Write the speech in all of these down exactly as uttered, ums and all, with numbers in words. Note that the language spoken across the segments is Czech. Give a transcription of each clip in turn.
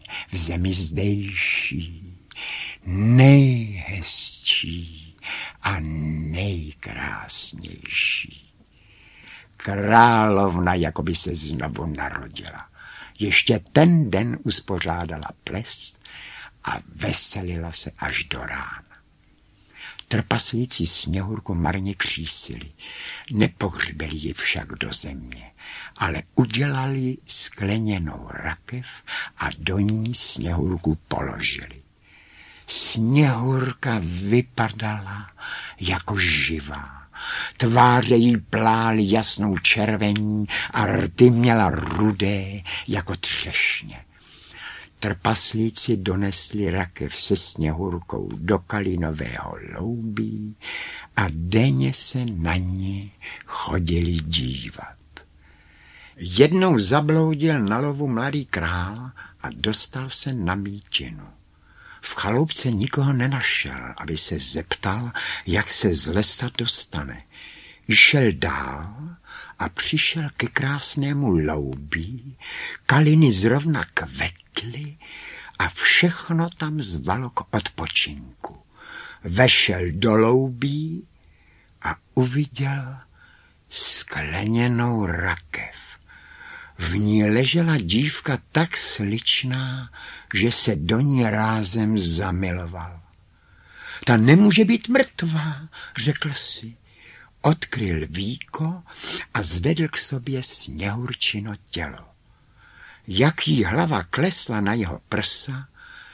v zemi zdejší, nejhezčí a nejkrásnější. Královna jako by se znovu narodila. Ještě ten den uspořádala ples a veselila se až do rána. Trpaslíci Sněhurku marně křísili, nepohřbili ji však do země, ale udělali skleněnou rakev a do ní Sněhurku položili. Sněhurka vypadala jako živá. Tváře jí plály jasnou červení a rty měla rudé jako třešně. Trpaslíci donesli rakev se Sněhurkou do kalinového loubí a denně se na ní chodili dívat. Jednou zabloudil na lovu mladý král a dostal se na mítinu. V chaloupce nikoho nenašel, aby se zeptal, jak se z lesa dostane. Šel dál a přišel ke krásnému loubí, kaliny zrovna kvetly a všechno tam zvalo k odpočinku. Vešel do loubí a uviděl skleněnou rakev. V ní ležela dívka tak sličná, že se do ní rázem zamiloval. Ta nemůže být mrtvá, řekl si. Odkryl víko a zvedl k sobě Sněhurčino tělo. Jak jí hlava klesla na jeho prsa,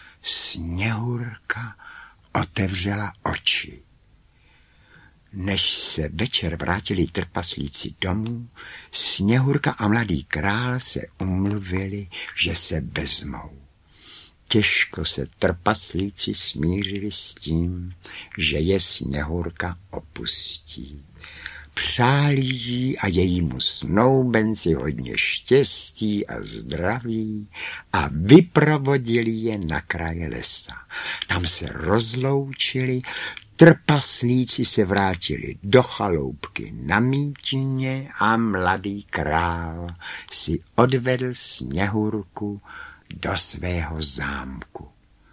Sněhurka otevřela oči. Než se večer vrátili trpaslíci domů, Sněhurka a mladý král se umluvili, že se vezmou. Těžko se trpaslíci smířili s tím, že je Sněhurka opustí. Přáli jí a jejímu snoubenci hodně štěstí a zdraví a vyprovodili je na kraj lesa. Tam se rozloučili, trpaslíci se vrátili do chaloupky na mítině a mladý král si odvedl Sněhurku do svého zámku.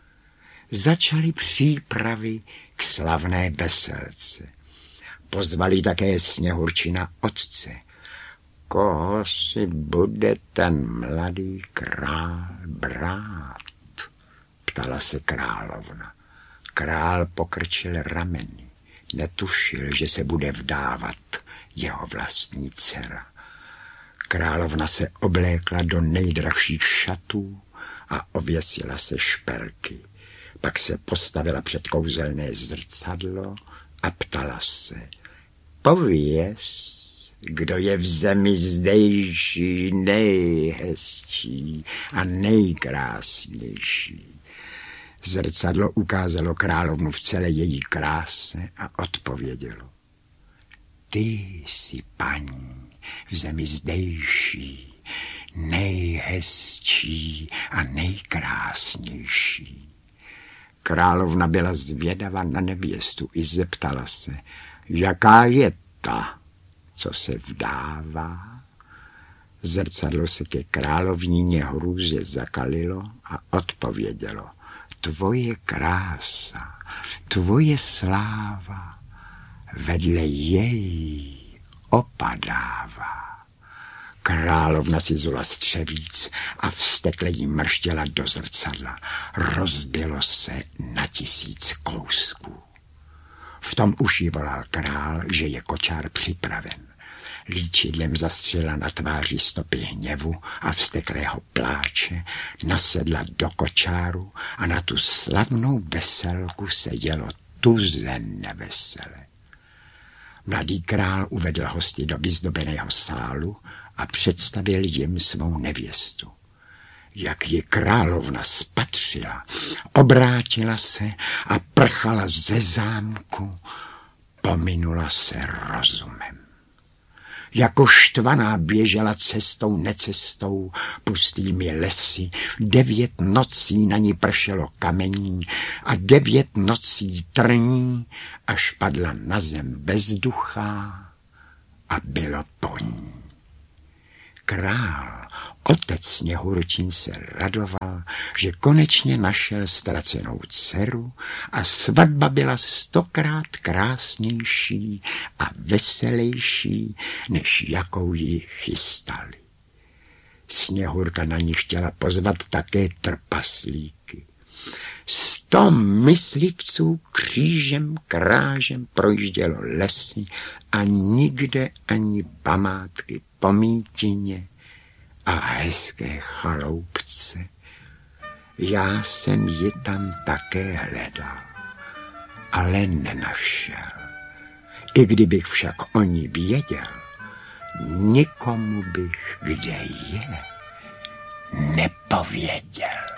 Začaly přípravy k slavné veselce. Pozvali také Sněhurčina otce. Koho si bude ten mladý král brát? Ptala se královna. Král pokrčil rameny. Netušil, že se bude vdávat jeho vlastní dcera. Královna se oblékla do nejdražších šatů a ověsila se šperky. Pak se postavila před kouzelné zrcadlo a ptala se. Pověz, kdo je v zemi zdejší nejhezčí a nejkrásnější. Zrcadlo ukázalo královnu v celé její kráse a odpovědělo. Ty jsi, paní, v zemi zdejší, nejhezčí a nejkrásnější. Královna byla zvědava na nevěstu i zeptala se, jaká je ta, co se vdává. Zrcadlo se ke královníně hrůze zakalilo a odpovědělo, tvoje krása, tvoje sláva vedle jej opadává. Královna si zula střevíc a vztekle jí mrštěla do zrcadla. Rozbilo se na tisíc kousků. V tom už jí volal král, že je kočár připraven. Líčidlem zastřela na tváři stopy hněvu a vzteklého pláče, nasedla do kočáru a na tu slavnou veselku se jelo tuze nevesele. Mladý král uvedl hosty do vyzdobeného sálu a představil jim svou nevěstu. Jak ji královna spatřila, obrátila se a prchala ze zámku, pominula se rozumem. Jako štvaná běžela cestou necestou, pustými lesy, devět nocí na ní pršelo kamení a devět nocí trní, až padla na zem bezduchá a bylo po ní. Král Otec Sněhurčín se radoval, že konečně našel ztracenou dceru a svatba byla stokrát krásnější a veselější, než jakou ji chystali. Sněhurka na ní chtěla pozvat také trpaslíky. Sto myslivců křížem krážem projíždělo lesy a nikde ani památky po mítině a hezké chaloupce. Já jsem ji tam také hledal, ale nenašel. I kdybych však o ní věděl, nikomu bych, kde je, nepověděl.